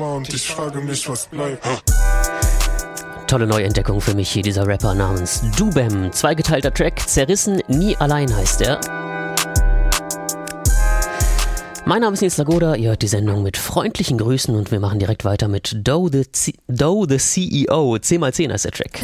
immer und ich frage mich, was bleibt. Tolle Neuentdeckung für mich hier, dieser Rapper namens Dubem. Zweigeteilter Track, Zerrissen, nie allein heißt er. Mein Name ist Nils Lagoda, ihr hört die Sendung mit freundlichen Grüßen und wir machen direkt weiter mit Doe the CEO. 10x10 heißt der Track.